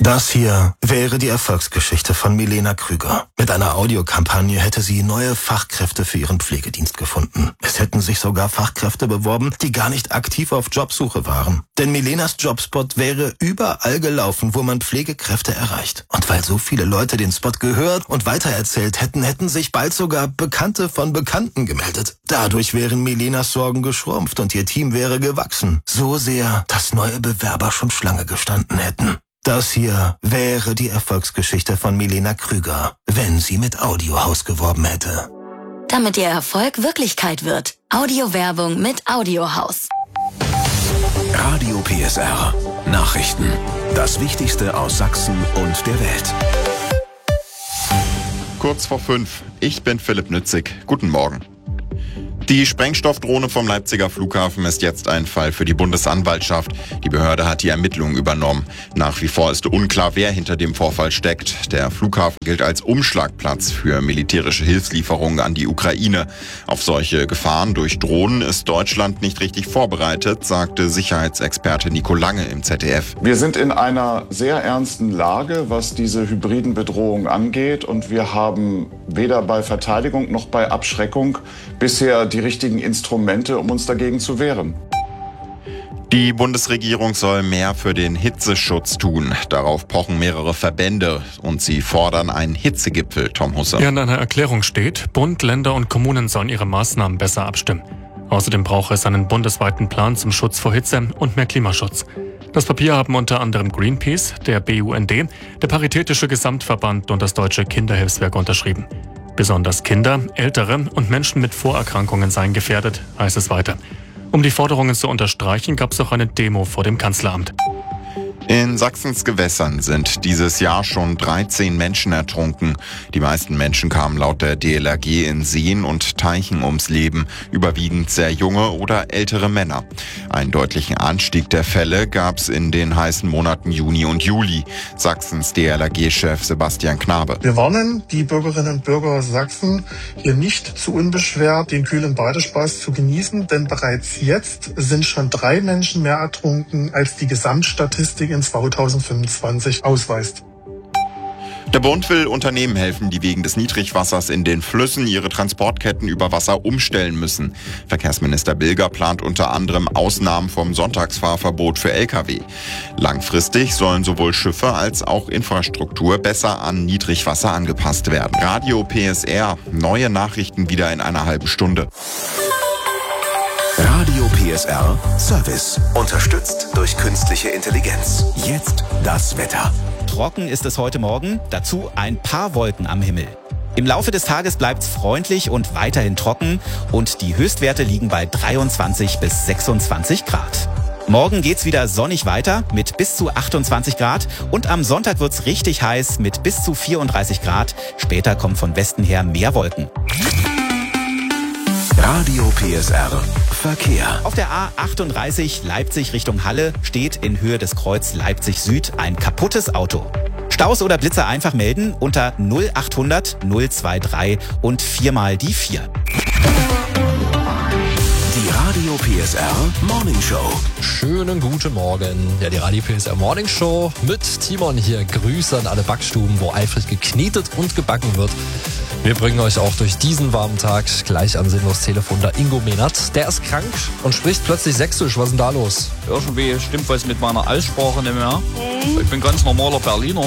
Das hier wäre die Erfolgsgeschichte von Milena Krüger. Mit einer Audiokampagne hätte sie neue Fachkräfte für ihren Pflegedienst gefunden. Es hätten sich sogar Fachkräfte beworben, die gar nicht aktiv auf Jobsuche waren. Denn Milenas Jobspot wäre überall gelaufen, wo man Pflegekräfte erreicht. Und weil so viele Leute den Spot gehört und weitererzählt hätten, hätten sich bald sogar Bekannte von Bekannten gemeldet. Dadurch wären Milenas Sorgen geschrumpft und ihr Team wäre gewachsen. So sehr, dass neue Bewerber schon Schlange gestanden hätten. Das hier wäre die Erfolgsgeschichte von Milena Krüger, wenn sie mit Audiohaus geworben hätte. Damit ihr Erfolg Wirklichkeit wird. Audiowerbung mit Audiohaus. Radio PSR. Nachrichten. Das Wichtigste aus Sachsen und der Welt. Kurz vor 5. Ich bin Philipp Nützig. Guten Morgen. Die Sprengstoffdrohne vom Leipziger Flughafen ist jetzt ein Fall für die Bundesanwaltschaft. Die Behörde hat die Ermittlungen übernommen. Nach wie vor ist unklar, wer hinter dem Vorfall steckt. Der Flughafen gilt als Umschlagplatz für militärische Hilfslieferungen an die Ukraine. Auf solche Gefahren durch Drohnen ist Deutschland nicht richtig vorbereitet, sagte Sicherheitsexperte Nico Lange im ZDF. Wir sind in einer sehr ernsten Lage, was diese hybriden Bedrohungen angeht. Und wir haben weder bei Verteidigung noch bei Abschreckung bisher die richtigen Instrumente, um uns dagegen zu wehren. Die Bundesregierung soll mehr für den Hitzeschutz tun. Darauf pochen mehrere Verbände und sie fordern einen Hitzegipfel, Tom Husse. Ja, in einer Erklärung steht, Bund, Länder und Kommunen sollen ihre Maßnahmen besser abstimmen. Außerdem brauche es einen bundesweiten Plan zum Schutz vor Hitze und mehr Klimaschutz. Das Papier haben unter anderem Greenpeace, der BUND, der Paritätische Gesamtverband und das Deutsche Kinderhilfswerk unterschrieben. Besonders Kinder, Ältere und Menschen mit Vorerkrankungen seien gefährdet, heißt es weiter. Um die Forderungen zu unterstreichen, gab es auch eine Demo vor dem Kanzleramt. In Sachsens Gewässern sind dieses Jahr schon 13 Menschen ertrunken. Die meisten Menschen kamen laut der DLRG in Seen und Teichen ums Leben, überwiegend sehr junge oder ältere Männer. Einen deutlichen Anstieg der Fälle gab es in den heißen Monaten Juni und Juli. Sachsens DLRG-Chef Sebastian Knabe. Wir warnen die Bürgerinnen und Bürger Sachsen, hier nicht zu unbeschwert den kühlen Badespaß zu genießen, denn bereits jetzt sind schon 3 Menschen mehr ertrunken, als die Gesamtstatistik in 2025 ausweist. Der Bund will Unternehmen helfen, die wegen des Niedrigwassers in den Flüssen ihre Transportketten über Wasser umstellen müssen. Verkehrsminister Bilger plant unter anderem Ausnahmen vom Sonntagsfahrverbot für Lkw. Langfristig sollen sowohl Schiffe als auch Infrastruktur besser an Niedrigwasser angepasst werden. Radio PSR, neue Nachrichten wieder in einer halben Stunde. Radio PSR Service. Unterstützt durch künstliche Intelligenz. Jetzt das Wetter. Trocken ist es heute Morgen, dazu ein paar Wolken am Himmel. Im Laufe des Tages bleibt es freundlich und weiterhin trocken und die Höchstwerte liegen bei 23 bis 26 Grad. Morgen geht's wieder sonnig weiter mit bis zu 28 Grad und am Sonntag wird's richtig heiß mit bis zu 34 Grad. Später kommen von Westen her mehr Wolken. Radio PSR Verkehr. Auf der A38 Leipzig Richtung Halle steht in Höhe des Kreuz Leipzig Süd ein kaputtes Auto. Staus oder Blitzer einfach melden unter 0800 023 und 4 mal die 4. Die Radio PSR Morning Show. Schönen guten Morgen. Ja, die Radio PSR Morning Show mit Timon hier. Grüße an alle Backstuben, wo eifrig geknetet und gebacken wird. Wir bringen euch auch durch diesen warmen Tag. Gleich am Sinnlos-Telefon der Ingo Mehnert. Der ist krank und spricht plötzlich Sächsisch. Was ist denn da los? Irgendwie stimmt was mit meiner Aussprache nicht mehr. Ich bin ganz normaler Berliner.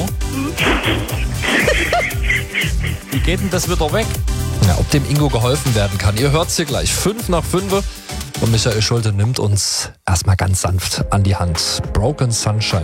Wie geht denn das wieder weg? Ja, ob dem Ingo geholfen werden kann. Ihr hört's hier gleich. 5 nach 5. Und Michael Schulte nimmt uns erstmal ganz sanft an die Hand. Broken Sunshine.